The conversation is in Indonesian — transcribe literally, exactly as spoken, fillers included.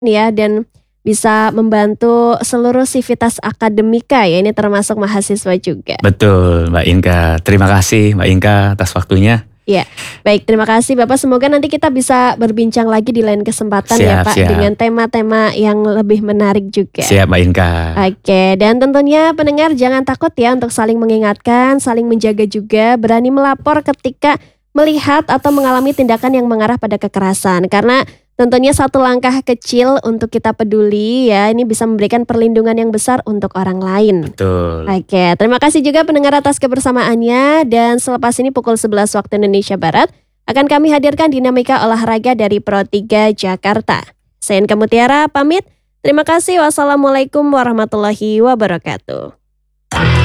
ya dan bisa membantu seluruh sivitas akademika ya, ini termasuk mahasiswa juga. Betul Mbak Inka, terima kasih Mbak Inka atas waktunya. Ya, baik terima kasih Bapak, semoga nanti kita bisa berbincang lagi di lain kesempatan siap, ya Pak, siap. dengan tema-tema yang lebih menarik juga. Siap Mbak Inka. Oke, dan tentunya pendengar jangan takut ya untuk saling mengingatkan, saling menjaga juga, berani melapor ketika melihat atau mengalami tindakan yang mengarah pada kekerasan. Karena tentunya satu langkah kecil untuk kita peduli ya, ini bisa memberikan perlindungan yang besar untuk orang lain. Betul. Oke, terima kasih juga pendengar atas kebersamaannya, dan selepas ini pukul sebelas waktu Indonesia Barat akan kami hadirkan dinamika olahraga dari Pro tiga Jakarta. Saya Inka Mutiara pamit, terima kasih, wassalamualaikum warahmatullahi wabarakatuh.